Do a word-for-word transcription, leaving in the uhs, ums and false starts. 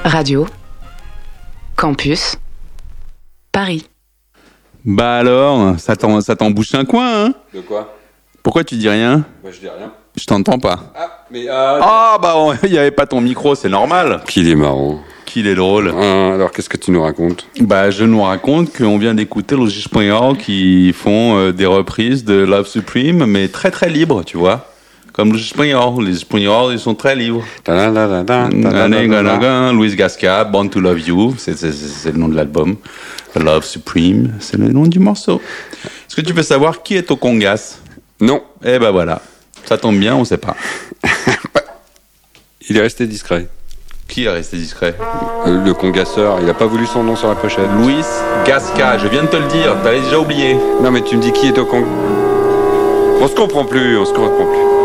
Radio Campus Paris. Bah alors, ça t'en, ça t'embouche un coin, hein? De quoi? Pourquoi tu dis rien? Bah je dis rien. Je t'entends pas. Ah, mais euh... Ah bah il y avait pas ton micro, c'est normal. Qu'il est marrant. Qu'il est drôle. Euh, alors qu'est-ce que tu nous racontes? Bah je nous raconte qu'on vient d'écouter les Espagnols qui font euh, des reprises de Love Supreme, mais très très libres, tu vois. Comme les Espagnols, les Espagnols ils sont très libres. Luis Gasca, Born to Love You, c'est, c'est, c'est le nom de l'album. Love Supreme, c'est le nom du morceau. Est-ce que tu veux savoir qui est au Congas? Non. Eh ben voilà, ça tombe bien, on sait pas. Il est resté discret. Qui est resté discret? Euh, le congasseur, il a pas voulu son nom sur la pochette. Luis Gasca, je viens de te le dire, t'avais déjà oublié. Non mais tu me dis qui est au Cong... On se comprend plus, on se comprend plus.